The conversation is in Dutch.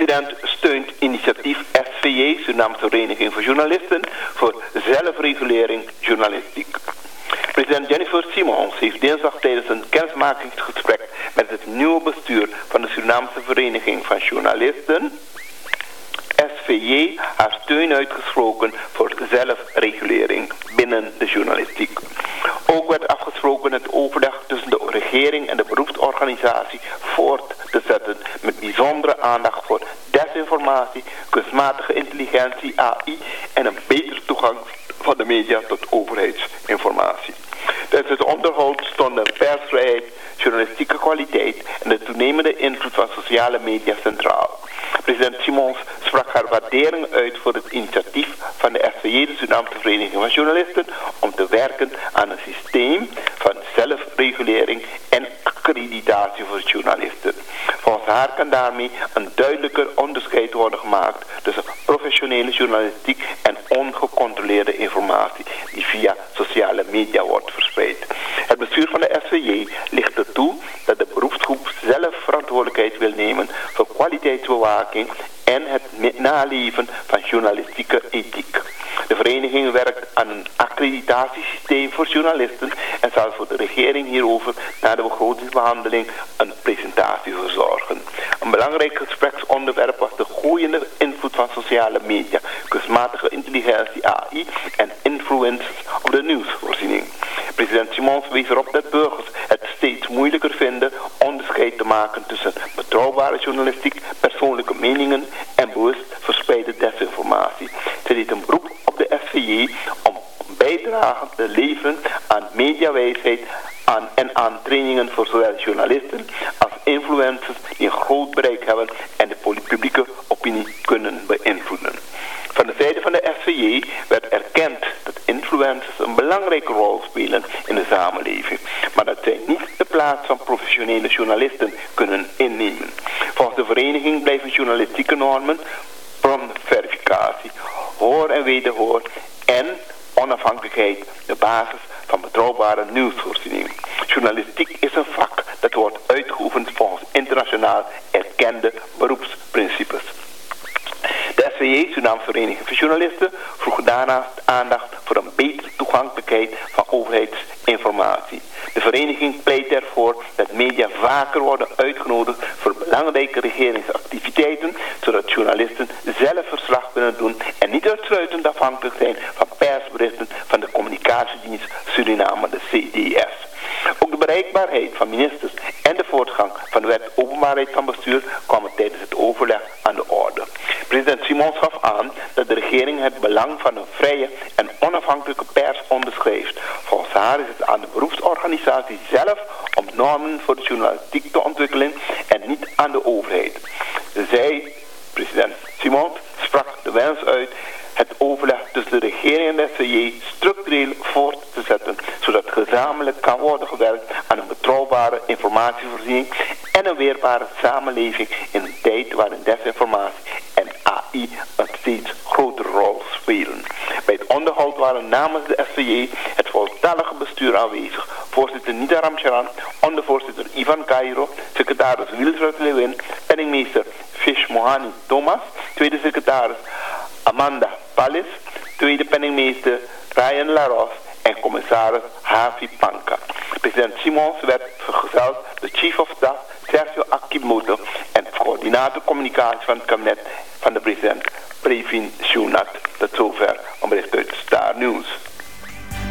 President steunt initiatief SVJ, Surinaamse Vereniging voor Journalisten, voor zelfregulering journalistiek. President Jennifer Simons heeft dinsdag tijdens een kennismakingsgesprek met het nieuwe bestuur van de Surinaamse Vereniging van Journalisten, SVJ, haar steun uitgesproken voor zelfregulering binnen de journalistiek. Ook werd afgesproken het overleg tussen de regering en de beroepsorganisatie voort te zetten met bijzondere aandacht voor desinformatie, kunstmatige intelligentie, AI en een betere toegang van de media tot overheidsinformatie. Tijdens het onderhoud stonden persvrijheid, journalistieke kwaliteit en de toenemende invloed van sociale media centraal. President Simons sprak haar waardering uit voor het initiatief van de SVJ, de Surinaamse Vereniging van Journalisten, om te werken aan een systeem van zelfregulering en accreditatie voor journalisten. Volgens haar kan daarmee een duidelijker onderscheid worden gemaakt tussen professionele journalistiek en ongecontroleerde informatie die via sociale media wordt verspreid. Het bestuur van de SVJ ligt ertoe dat de beroepsgroep zelf verantwoordelijkheid wil nemen voor kwaliteitsbewaking en het naleven van journalistieke ethiek. De vereniging werkt aan een accreditatiesysteem voor journalisten en zal voor de regering hierover na de begrotingsbehandeling een presentatie verzorgen. Een belangrijk gespreksonderwerp was de groeiende invloed van sociale media, kunstmatige intelligentie, AI en influencers op de nieuwsvoorziening. President Simons wees erop dat burgers het steeds moeilijker vinden onderscheid te maken tussen betrouwbare journalistiek, persoonlijke meningen en bewust verspreide desinformatie. Ze deed een beroep op de SVJ om bijdragen te leveren aan mediawijsheid en aan trainingen voor zowel journalisten als influencers die een groot bereik hebben en de publieke opinie kunnen beïnvloeden. Van de zijde van de SVJ werd erkend dat influencers een belangrijke rol spelen in de samenleving, maar dat zij niet de plaats van professionele journalisten kunnen innemen. Volgens de vereniging blijven journalistieke normen, bronverificatie, hoor en wederhoor en onafhankelijkheid de basis van betrouwbare nieuwsvoorziening. Journalistiek is een vak dat wordt uitgeoefend volgens internationaal erkende beroepsprincipes. De SVJ, Surinaamse Vereniging van Journalisten, vroeg daarnaast aandacht voor een betere toegankelijkheid van overheidsinformatie. De vereniging pleit ervoor dat media vaker worden uitgenodigd voor belangrijke regeringsactiviteiten, zodat journalisten zelf verslag kunnen doen en niet uitsluitend afhankelijk zijn van persberichten van de communicatiedienst Suriname, de CDS. Ook de bereikbaarheid van ministers en de voortgang van de wet openbaarheid van bestuur kwamen tijdens het overleg aan de orde. President Simons gaf aan dat de regering het belang van een vrije en onafhankelijke pers onderschrijft. Volgens haar is het aan de beroepsorganisatie zelf om normen voor de journalistiek te ontwikkelen en niet aan de overheid. Zij, president Simons, sprak de wens uit het overleg tussen de regering en de SVJ structureel voort te zetten, zodat gezamenlijk kan worden gewerkt aan een betrouwbare informatievoorziening en een weerbare samenleving in een tijd waarin desinformatie en AI een steeds grotere rol spelen. Bij het onderhoud waren namens de SVJ het voltallige bestuur aanwezig. Voorzitter Nida Ramcharan, ondervoorzitter Ivan Cairo, secretaris Wilfred Lewin, penningmeester Fish Mohani Thomas, tweede secretaris Amanda Pallis, tweede penningmeester Ryan Laros en commissaris Havi Panka. President Simons werd vergezeld door Chief of Staff Sergio Akimoto en coördinator communicatie van het kabinet van de president Previn Shunat. Tot zover